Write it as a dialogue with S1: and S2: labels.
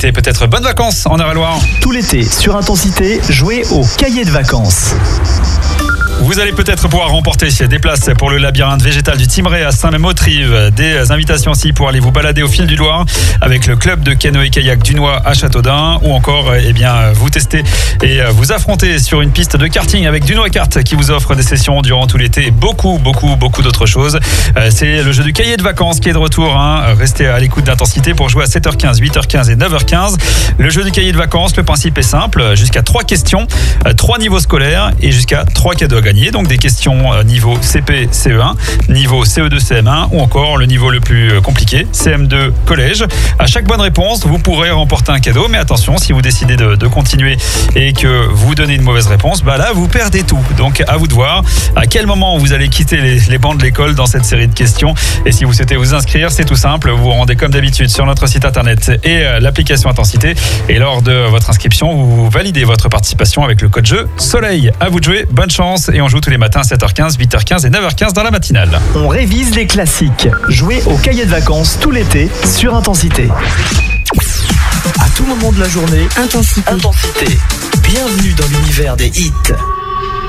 S1: Intensité, peut-être bonnes vacances en Eure-et-Loire.
S2: Tout l'été, sur Intensité, jouez au cahier de vacances.
S1: Vous allez peut-être pouvoir remporter des places pour le labyrinthe végétal du Thymerais à Saint-Mémautrive, des invitations aussi pour aller vous balader au fil du Loir avec le club de canoë-kayak Dunois à Châteaudun, ou encore vous tester et vous affronter sur une piste de karting avec Dunois Kart qui vous offre des sessions durant tout l'été et beaucoup d'autres choses. C'est le jeu du cahier de vacances qui est de retour. Restez à l'écoute d'Intensité pour jouer à 7h15, 8h15 et 9h15. Le jeu du cahier de vacances, le principe est simple, jusqu'à 3 questions, 3 niveaux scolaires et jusqu'à 3 cadeaux à gagner. Donc des questions niveau CP, CE1, niveau CE2, CM1 ou encore le niveau le plus compliqué, CM2, collège. À chaque bonne réponse, vous pourrez remporter un cadeau. Mais attention, si vous décidez de continuer et que vous donnez une mauvaise réponse, là, vous perdez tout. Donc à vous de voir à quel moment vous allez quitter les bancs de l'école dans cette série de questions. Et si vous souhaitez vous inscrire, c'est tout simple. Vous vous rendez comme d'habitude sur notre site internet et l'application Intensité. Et lors de votre inscription, vous validez votre participation avec le code jeu Soleil. À vous de jouer, bonne chance. Et on joue tous les matins 7h15, 8h15 et 9h15 dans la matinale.
S2: On révise les classiques. Jouez au cahier de vacances tout l'été sur Intensité. À tout moment de la journée, Intensité. Bienvenue dans l'univers des hits.